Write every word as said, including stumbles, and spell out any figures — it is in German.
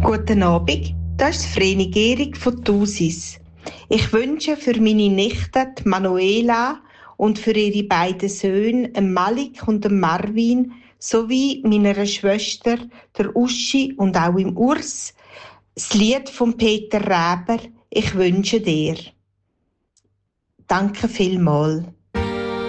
Guten Abend, das ist Vreni Gehrig von Thusis. Ich wünsche für meine Nichte die Manuela und für ihre beiden Söhne, Malik und Marvin, sowie meiner Schwester, der Uschi und auch im Urs, das Lied von Peter Reber, «Ich wünsche dir». Danke vielmals.